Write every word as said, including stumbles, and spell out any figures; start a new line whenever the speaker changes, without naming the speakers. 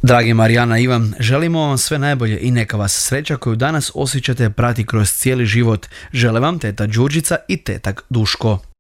Dragi Marijana i Ivan, želimo vam sve najbolje i neka vas sreća koju danas osjećate prati kroz cijeli život. Žele vam teta Đurđica i tetak Duško.